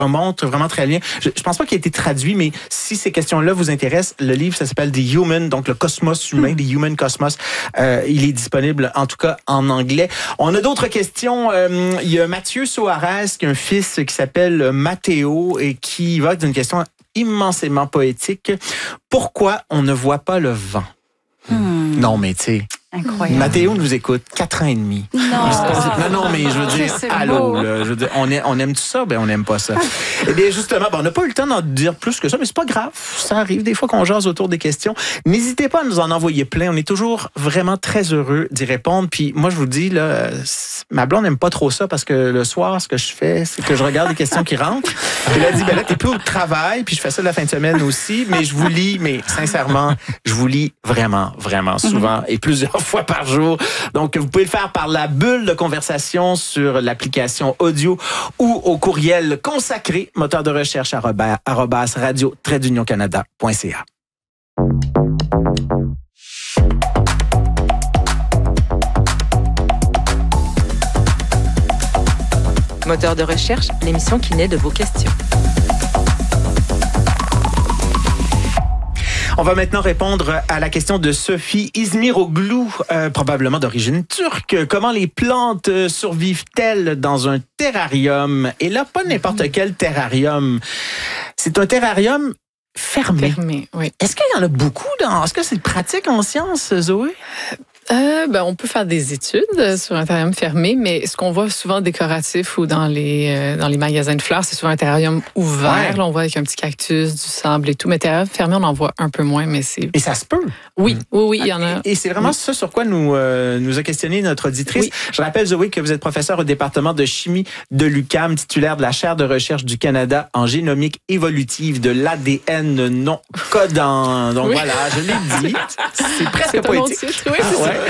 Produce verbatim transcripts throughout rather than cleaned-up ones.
remonte vraiment très bien. Je, je pense pas qu'il ait été traduit, mais si ces questions-là vous intéressent, le livre, ça s'appelle The Human, donc le cosmos humain, mm. The Human Cosmos. Euh, il est disponible, en tout cas, en anglais. On a d'autres questions. Euh, il y a Mathieu Soares, qui a un fils qui s'appelle Matteo et qui va d'une question immensément poétique. Pourquoi on ne voit pas le vent? Hmm. Non, mais tu sais... Incroyable. Mathéo nous écoute quatre ans et demi. Non, non, non, mais je veux dire, allô, là, je veux dire, on, est, on aime tout ça, ben on n'aime pas ça. Eh bien, justement, ben, on n'a pas eu le temps d'en dire plus que ça, mais c'est pas grave. Ça arrive des fois qu'on jase autour des questions. N'hésitez pas à nous en envoyer plein. On est toujours vraiment très heureux d'y répondre. Puis moi, je vous dis, là, ma blonde n'aime pas trop ça parce que le soir, ce que je fais, c'est que je regarde les questions qui rentrent. Elle a dit, ben là, t'es plus au travail, puis je fais ça la fin de semaine aussi, mais je vous lis, mais sincèrement, je vous lis vraiment, vraiment souvent mm-hmm. et plusieurs fois par jour. Donc, vous pouvez le faire par la bulle de conversation sur l'application audio ou au courriel consacré moteur de recherche arobase radio trait d'union canada point c a. Moteur de recherche, l'émission qui naît de vos questions. On va maintenant répondre à la question de Sophie Izmiroglu, euh, probablement d'origine turque. Comment les plantes survivent-elles dans un terrarium? Et là, pas n'importe quel terrarium. C'est un terrarium fermé. Fermé, oui. Est-ce qu'il y en a beaucoup dans... Est-ce que c'est pratique en sciences, Zoé? Euh, ben, on peut faire des études sur un terrarium fermé, mais ce qu'on voit souvent décoratif ou dans les euh, dans les magasins de fleurs, c'est souvent un terrarium ouvert. Ouais. Là, on voit avec un petit cactus, du sable et tout. Mais terrarium fermé, on en voit un peu moins, mais c'est... Et ça se peut? Oui, oui, oui, il y en a. Et, et c'est vraiment oui. ça sur quoi nous, euh, nous a questionné notre auditrice. Oui. Je rappelle, Zoé, que vous êtes professeur au département de chimie de l'U Q A M, titulaire de la chaire de recherche du Canada en génomique évolutive de l'A D N non codant. Donc oui. voilà, je l'ai dit. C'est presque c'est poétique. Titre, oui, c'est ouais.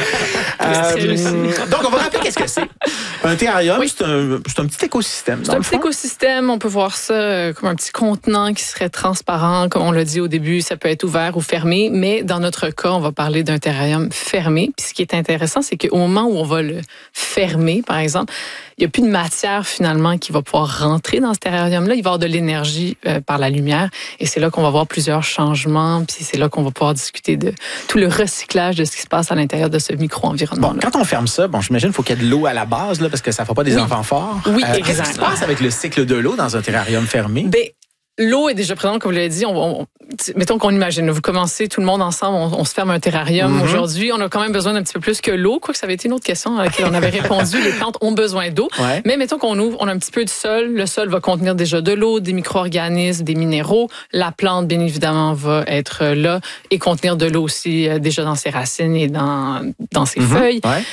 Euh, donc, on va rappeler qu'est-ce que c'est. Un terrarium, oui. c'est, un, c'est un petit écosystème. C'est un petit écosystème. On peut voir ça comme un petit contenant qui serait transparent. Comme on l'a dit au début, ça peut être ouvert ou fermé. Mais dans notre cas, on va parler d'un terrarium fermé. Puis ce qui est intéressant, c'est qu'au moment où on va le fermer, par exemple, il n'y a plus de matière finalement qui va pouvoir rentrer dans ce terrarium-là. Il va y avoir de l'énergie euh, par la lumière. Et c'est là qu'on va voir plusieurs changements. Puis c'est là qu'on va pouvoir discuter de tout le recyclage de ce qui se passe à l'intérieur de ce micro-environnement. Bon, quand on ferme ça, bon, j'imagine qu'il faut qu'il y ait de l'eau à la base, là, parce que ça ne fait pas des oui. enfants forts. Oui, euh, exactement. Qu'est-ce qui se passe avec le cycle de l'eau dans un terrarium fermé? Ben, l'eau est déjà présente, comme vous l'avez dit. On, on, mettons qu'on imagine, vous commencez tout le monde ensemble, on, on se ferme un terrarium. Mm-hmm. Aujourd'hui, on a quand même besoin d'un petit peu plus que l'eau. Quoique ça avait été une autre question à laquelle on avait répondu. Les plantes ont besoin d'eau. Ouais. Mais mettons qu'on ouvre, on a un petit peu de sol. Le sol va contenir déjà de l'eau, des micro-organismes, des minéraux. La plante, bien évidemment, va être là et contenir de l'eau aussi euh, déjà dans ses racines et dans, dans ses mm-hmm. feuilles. Ouais.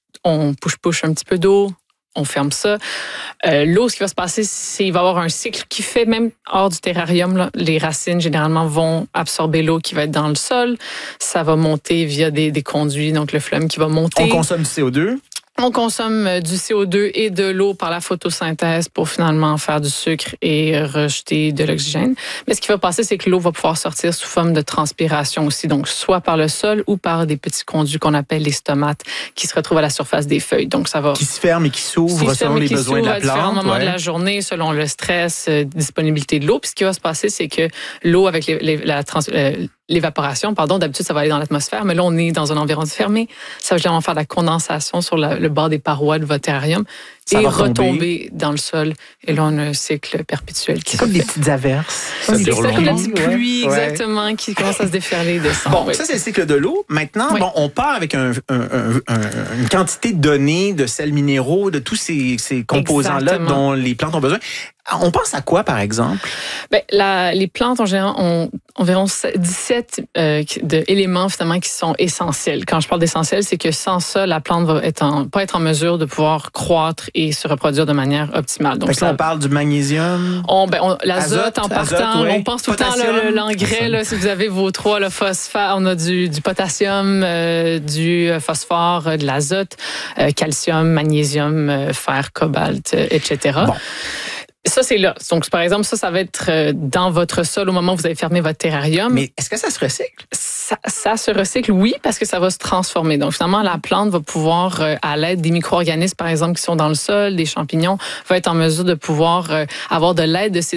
On push-push un petit peu d'eau. On ferme ça. Euh, l'eau, ce qui va se passer, c'est qu'il va y avoir un cycle qui fait, même hors du terrarium, là, les racines, généralement, vont absorber l'eau qui va être dans le sol. Ça va monter via des, des conduits, donc le phloème qui va monter. On consomme du C O deux? On consomme du C O deux et de l'eau par la photosynthèse pour finalement faire du sucre et rejeter de l'oxygène. Mais ce qui va passer, c'est que l'eau va pouvoir sortir sous forme de transpiration aussi, donc soit par le sol ou par des petits conduits qu'on appelle les stomates qui se retrouvent à la surface des feuilles. Donc ça va... Qui se ferment et qui s'ouvrent selon les besoins de la plante. À différents moments ouais. de la journée, selon le stress, euh, disponibilité de l'eau. Puis ce qui va se passer, c'est que l'eau avec les, les, la trans... Euh, l'évaporation, pardon, d'habitude, ça va aller dans l'atmosphère, mais là, on est dans un environnement fermé. Ça veut dire faire de la condensation sur la, le bord des parois de votre terrarium ça et retomber dans le sol. Et là, on a un cycle perpétuel. C'est comme des petites averses. Ça c'est comme la petite pluie, ouais. exactement, qui commence à se déferler et descendre. Bon, oui. ça, c'est le cycle de l'eau. Maintenant, oui. bon, on part avec un, un, un, un, une quantité donnée de sels minéraux, de tous ces, ces composants-là Exactement. dont les plantes ont besoin. On pense à quoi, par exemple? Ben, la, les plantes, en général, ont environ dix-sept euh, de éléments finalement qui sont essentiels. Quand je parle d'essentiels, c'est que sans ça, la plante va être en, pas être en mesure de pouvoir croître et se reproduire de manière optimale. Donc, ça, on parle du magnésium, on, ben, on, l'azote azote, en partant. Azote, ouais. On pense tout potassium. le temps là, l'engrais. Là, si vous avez vos trois, le phosphate, on a du, du potassium, euh, du phosphore, euh, de l'azote, euh, calcium, magnésium, euh, fer, cobalt, euh, et cetera. Bon. Ça, c'est là. Donc, par exemple, ça, ça va être dans votre sol au moment où vous avez fermé votre terrarium. Mais est-ce que ça se recycle? Ça, ça se recycle, oui, parce que ça va se transformer. Donc, finalement, la plante va pouvoir, à l'aide des micro-organismes, par exemple, qui sont dans le sol, des champignons, va être en mesure de pouvoir avoir de l'aide de ces